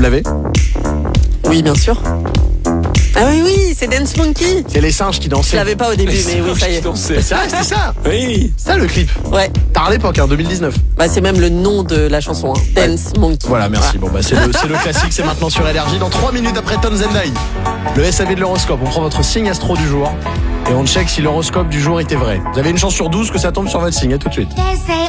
l'avez? Oui, bien sûr. Ah oui, c'est Dance Monkey. C'est les singes qui Je dansaient. l'avais pas au début, mais oui, ça y est. C'est vrai, c'était ça. Oui. C'est ça le clip. Ouais, Par l'époque, 2019. bah, c'est même le nom de la chanson, hein. Dance Monkey. Voilà, merci. Bon, bah, c'est le classique, c'est maintenant sur LRJ. Dans 3 minutes après Tom Zendai, le SAV de l'horoscope. On prend votre signe astro du jour et on check si l'horoscope du jour était vrai. Vous avez une chance sur 12 que ça tombe sur votre signe. À tout de suite.